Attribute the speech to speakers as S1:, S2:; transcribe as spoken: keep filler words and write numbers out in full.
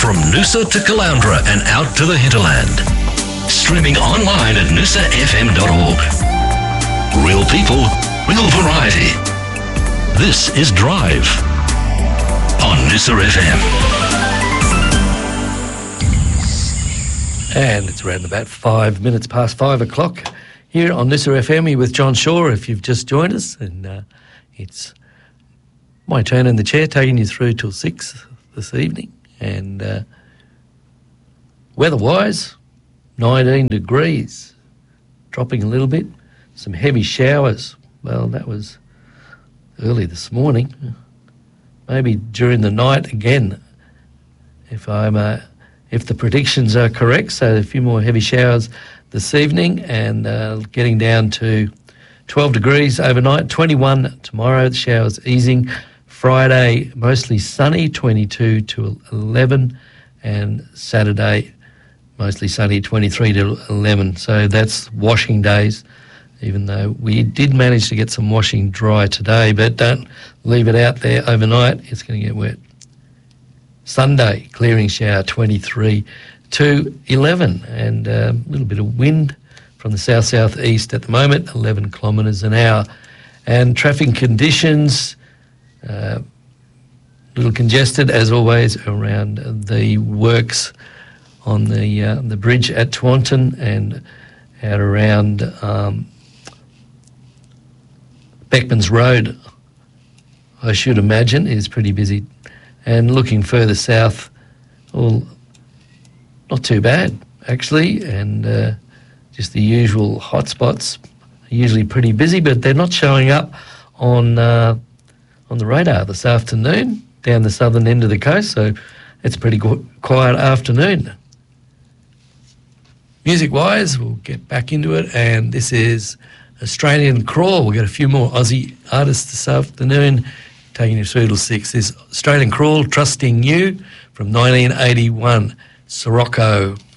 S1: from Noosa to Caloundra and out to the hinterland. Streaming online at noosa f m dot org. Real people, real variety. This is Drive on Noosa F M.
S2: And it's around about five minutes past five o'clock here on Noosa F M with John Shaw, if you've just joined us. And uh, it's my turn in the chair, taking you through till six this evening. And uh, weather-wise, nineteen degrees, dropping a little bit. Some heavy showers. Well, that was early this morning. Maybe during the night again, if I'm uh, if the predictions are correct. So a few more heavy showers this evening, and uh, getting down to twelve degrees overnight. twenty-one tomorrow. The showers easing. Friday mostly sunny, twenty-two to eleven, and Saturday mostly sunny, twenty-three to eleven. So that's washing days, even though we did manage to get some washing dry today, but don't leave it out there overnight. It's going to get wet. Sunday, clearing shower, twenty-three to eleven, and a little bit of wind from the south-southeast at the moment, eleven kilometres an hour. And traffic conditions, a uh, little congested as always around the works on the uh, the bridge at Taunton, and out around um, Beckmans Road, I should imagine, is pretty busy. And looking further south, well, not too bad actually, and uh, just the usual hotspots are usually pretty busy, but they're not showing up on uh, on the radar this afternoon down the southern end of the coast, so it's a pretty qu- quiet afternoon. Music-wise, we'll get back into it, and this is Australian Crawl. We'll get a few more Aussie artists this afternoon, taking you through till six. This Australian Crawl, Trusting You, from nineteen eighty-one, Sirocco.